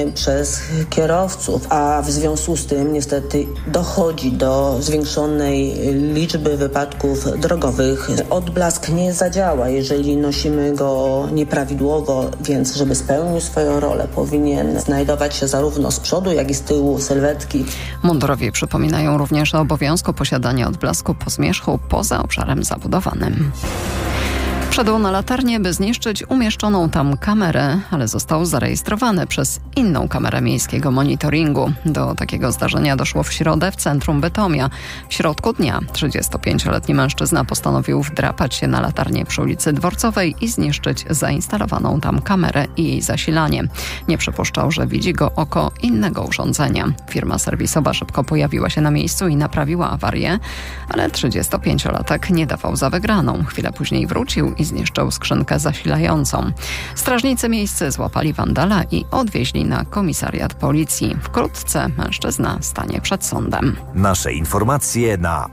przez kierowców, a w związku z tym niestety dochodzi do zwiększonej liczby wypadków drogowych. Odblask nie zadziała, jeżeli nosimy go nieprawidłowo, więc żeby spełnił swoją rolę, powinien znajdować się zarówno z przodu, jak i z tyłu sylwetki. Mundurowi przypominają również o obowiązku posiadania odblasku po zmierzchu poza obszarem zabudowanym. Wszedł na latarnię, by zniszczyć umieszczoną tam kamerę, ale został zarejestrowany przez inną kamerę miejskiego monitoringu. Do takiego zdarzenia doszło w środę w centrum Bytomia. W środku dnia 35-letni mężczyzna postanowił wdrapać się na latarnię przy ulicy Dworcowej i zniszczyć zainstalowaną tam kamerę i jej zasilanie. Nie przypuszczał, że widzi go oko innego urządzenia. Firma serwisowa szybko pojawiła się na miejscu i naprawiła awarię, ale 35-latek nie dawał za wygraną. Chwilę później wrócił i zniszczył skrzynkę zasilającą. Strażnicy miejscy złapali wandala i odwieźli na komisariat policji. Wkrótce mężczyzna stanie przed sądem. Nasze informacje na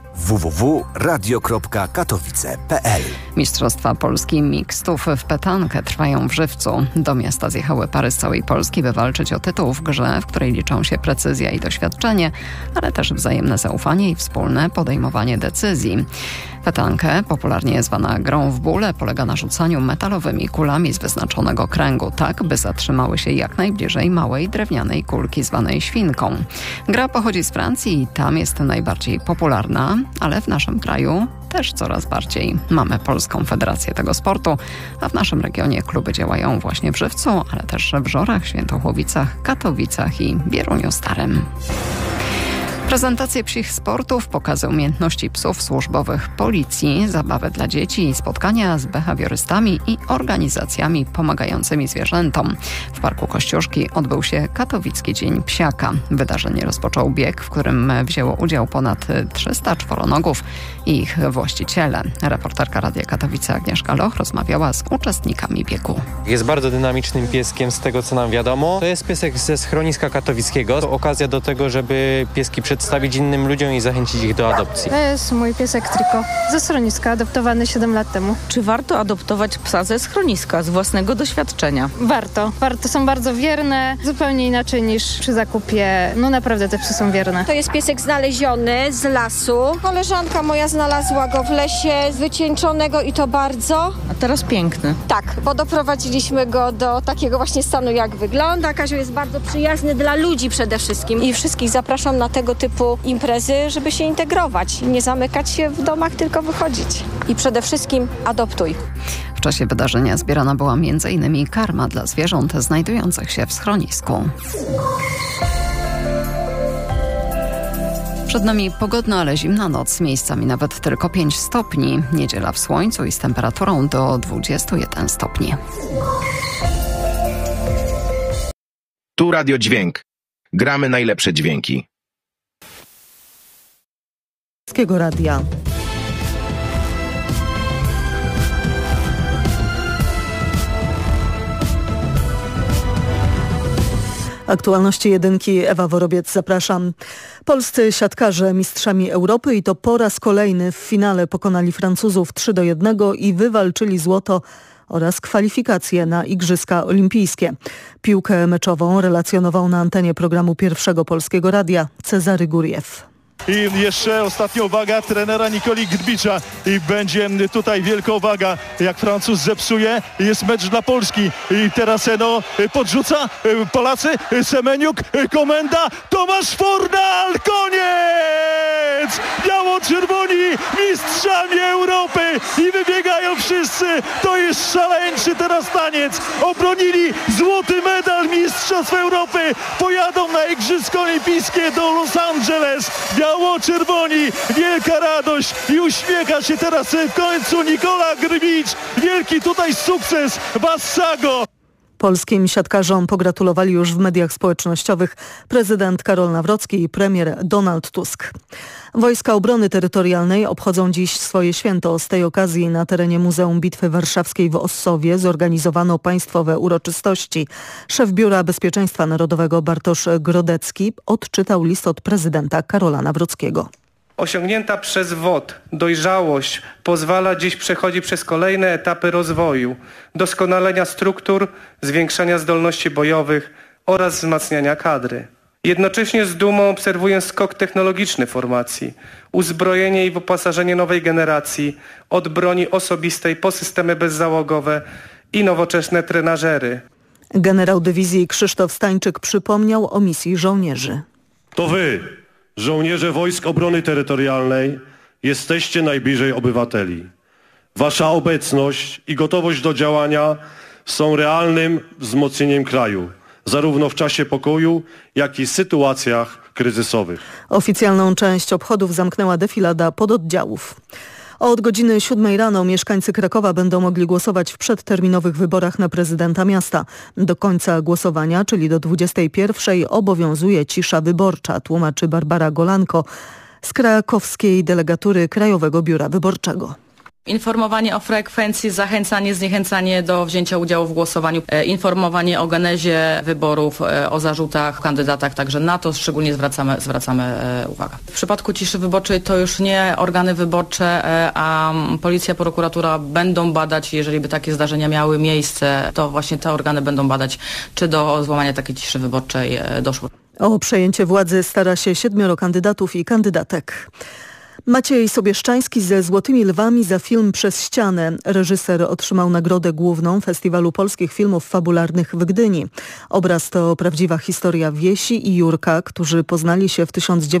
www.radio.katowice.pl. Mistrzostwa Polski mixtów w petankę trwają w Żywcu. Do miasta zjechały pary z całej Polski, by walczyć o tytuł w grze, w której liczą się precyzja i doświadczenie, ale też wzajemne zaufanie i wspólne podejmowanie decyzji. Petankę, popularnie zwana grą w bóle, polega na rzucaniu metalowymi kulami z wyznaczonego kręgu, tak by zatrzymały się jak najbliżej małej drewnianej kulki zwanej świnką. Gra pochodzi z Francji i tam jest najbardziej popularna, ale w naszym kraju też coraz bardziej. Mamy Polską Federację tego sportu, a w naszym regionie kluby działają właśnie w Żywcu, ale też w Żorach, Świętochłowicach, Katowicach i Bieruniu Starym. Prezentacje psich sportów, pokazy umiejętności psów służbowych policji, zabawy dla dzieci i spotkania z behawiorystami i organizacjami pomagającymi zwierzętom. W Parku Kościuszki odbył się Katowicki Dzień Psiaka. Wydarzenie rozpoczął bieg, w którym wzięło udział ponad 300 czworonogów i ich właściciele. Reporterka Radia Katowice Agnieszka Loch rozmawiała z uczestnikami biegu. Jest bardzo dynamicznym pieskiem z tego, co nam wiadomo. To jest piesek ze schroniska katowickiego. To okazja do tego, żeby pieski przedstawić innym ludziom i zachęcić ich do adopcji. To jest mój piesek Triko ze schroniska, adoptowany 7 lat temu. Czy warto adoptować psa ze schroniska, z własnego doświadczenia? Warto. Są bardzo wierne, zupełnie inaczej niż przy zakupie. No naprawdę te psy są wierne. To jest piesek znaleziony z lasu. Koleżanka moja znalazła go w lesie, wycieńczonego i to bardzo. A teraz piękny. Tak, bo doprowadziliśmy go do takiego właśnie stanu, jak wygląda. Kazio jest bardzo przyjazny dla ludzi przede wszystkim i wszystkich zapraszam na tego typu imprezy, żeby się integrować. Nie zamykać się w domach, tylko wychodzić. I przede wszystkim adoptuj. W czasie wydarzenia zbierana była m.in. karma dla zwierząt znajdujących się w schronisku. Przed nami pogodna, ale zimna noc, miejscami nawet tylko 5 stopni. Niedziela w słońcu i z temperaturą do 21 stopni. Tu Radio Dźwięk. Gramy najlepsze dźwięki. Radia. Aktualności jedynki, Ewa Worobiec, zapraszam. Polscy siatkarze mistrzami Europy i to po raz kolejny w finale pokonali Francuzów 3-1 i wywalczyli złoto oraz kwalifikacje na Igrzyska Olimpijskie. Piłkę meczową relacjonował na antenie programu Pierwszego Polskiego Radia Cezary Guriew. I jeszcze ostatnia uwaga trenera Nikoli Grbicza i będzie tutaj wielka uwaga, jak Francuz zepsuje, jest mecz dla Polski i teraz podrzuca Polacy, Semeniuk, komenda, Tomasz Fornal, koniec! Biało-czerwoni mistrzami Europy i wybiegają wszyscy, to jest szaleńczy teraz taniec, obronili złoty medal Mistrzostw Europy, pojadą na Igrzyska Olimpijskie do Los Angeles, biało-czerwoni, wielka radość i uśmiecha się teraz w końcu Nikola Grbicz. Wielki tutaj sukces Vassago. Polskim siatkarzom pogratulowali już w mediach społecznościowych prezydent Karol Nawrocki i premier Donald Tusk. Wojska Obrony Terytorialnej obchodzą dziś swoje święto. Z tej okazji na terenie Muzeum Bitwy Warszawskiej w Ossowie zorganizowano państwowe uroczystości. Szef Biura Bezpieczeństwa Narodowego Bartosz Grodecki odczytał list od prezydenta Karola Nawrockiego. Osiągnięta przez WOT dojrzałość pozwala dziś przechodzić przez kolejne etapy rozwoju, doskonalenia struktur, zwiększania zdolności bojowych oraz wzmacniania kadry. Jednocześnie z dumą obserwuję skok technologiczny formacji, uzbrojenie i wyposażenie nowej generacji, od broni osobistej po systemy bezzałogowe i nowoczesne trenażery. Generał dywizji Krzysztof Stańczyk przypomniał o misji żołnierzy. To wy, żołnierze Wojsk Obrony Terytorialnej, jesteście najbliżej obywateli. Wasza obecność i gotowość do działania są realnym wzmocnieniem kraju, zarówno w czasie pokoju, jak i sytuacjach kryzysowych. Oficjalną część obchodów zamknęła defilada pododdziałów. Od godziny 7 rano mieszkańcy Krakowa będą mogli głosować w przedterminowych wyborach na prezydenta miasta. Do końca głosowania, czyli do 21, obowiązuje cisza wyborcza, tłumaczy Barbara Golanko z krakowskiej delegatury Krajowego Biura Wyborczego. Informowanie o frekwencji, zachęcanie, zniechęcanie do wzięcia udziału w głosowaniu, informowanie o genezie wyborów, o zarzutach, kandydatach, także na to szczególnie zwracamy uwagę. W przypadku ciszy wyborczej to już nie organy wyborcze, a policja, prokuratura będą badać, jeżeli by takie zdarzenia miały miejsce, to właśnie te organy będą badać, czy do złamania takiej ciszy wyborczej doszło. O przejęcie władzy stara się 7 kandydatów i kandydatek. Maciej Sobieszczański ze Złotymi Lwami za film Przez ścianę. Reżyser otrzymał nagrodę główną Festiwalu Polskich Filmów Fabularnych w Gdyni. Obraz to prawdziwa historia Wiesi i Jurka, którzy poznali się w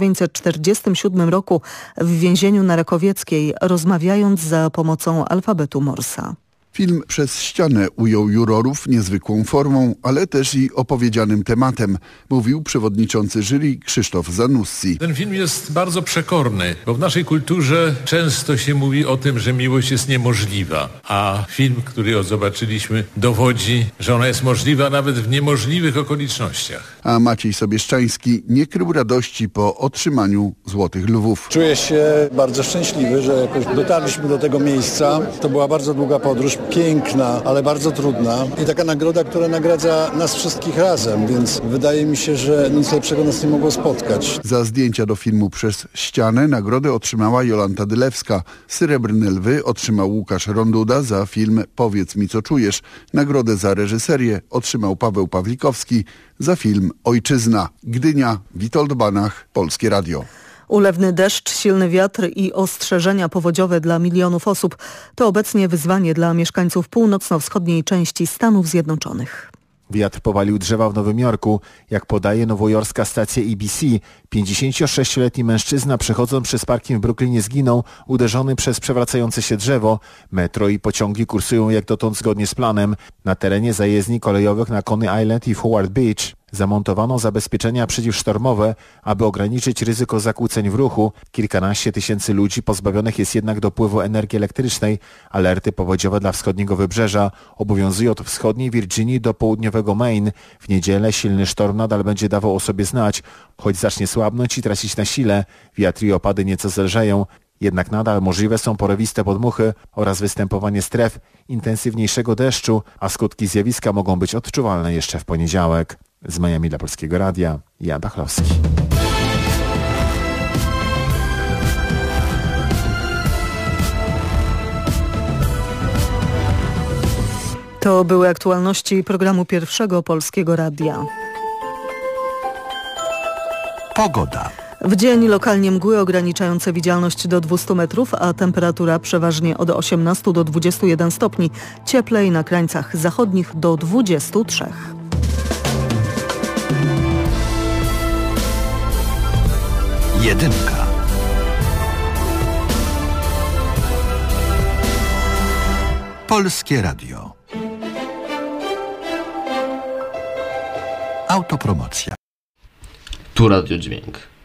1947 roku w więzieniu na Rakowieckiej, rozmawiając za pomocą alfabetu Morsa. Film Przez ścianę ujął jurorów niezwykłą formą, ale też i opowiedzianym tematem, mówił przewodniczący jury Krzysztof Zanussi. Ten film jest bardzo przekorny, bo w naszej kulturze często się mówi o tym, że miłość jest niemożliwa, a film, który zobaczyliśmy, dowodzi, że ona jest możliwa nawet w niemożliwych okolicznościach. A Maciej Sobieszczański nie krył radości po otrzymaniu Złotych Lwów. Czuję się bardzo szczęśliwy, że jakoś dotarliśmy do tego miejsca. To była bardzo długa podróż, piękna, ale bardzo trudna i taka nagroda, która nagradza nas wszystkich razem, więc wydaje mi się, że nic lepszego nas nie mogło spotkać. Za zdjęcia do filmu Przez ścianę nagrodę otrzymała Jolanta Dylewska. Srebrne Lwy otrzymał Łukasz Ronduda za film Powiedz mi co czujesz. Nagrodę za reżyserię otrzymał Paweł Pawlikowski za film Ojczyzna. Gdynia, Witold Banach, Polskie Radio. Ulewny deszcz, silny wiatr i ostrzeżenia powodziowe dla milionów osób to obecnie wyzwanie dla mieszkańców północno-wschodniej części Stanów Zjednoczonych. Wiatr powalił drzewa w Nowym Jorku. Jak podaje nowojorska stacja ABC, 56-letni mężczyzna przechodząc przez parking w Brooklynie zginął, uderzony przez przewracające się drzewo. Metro i pociągi kursują jak dotąd zgodnie z planem. Na terenie zajezdni kolejowych na Coney Island i Howard Beach zamontowano zabezpieczenia przeciwsztormowe, aby ograniczyć ryzyko zakłóceń w ruchu. Kilkanaście tysięcy ludzi pozbawionych jest jednak dopływu energii elektrycznej. Alerty powodziowe dla wschodniego wybrzeża obowiązują od wschodniej Virginii do południowego Maine. W niedzielę silny sztorm nadal będzie dawał o sobie znać, choć zacznie słabnąć i tracić na sile. Wiatry i opady nieco zelżeją. Jednak nadal możliwe są porywiste podmuchy oraz występowanie stref intensywniejszego deszczu, a skutki zjawiska mogą być odczuwalne jeszcze w poniedziałek. Z Miami dla Polskiego Radia, Jan Bachlowski. To były aktualności programu Pierwszego Polskiego Radia. Pogoda. W dzień lokalnie mgły ograniczające widzialność do 200 metrów, a temperatura przeważnie od 18 do 21 stopni. Cieplej na krańcach zachodnich do 23. Jedynka. Polskie Radio. Autopromocja. Tu Radio Dźwięk.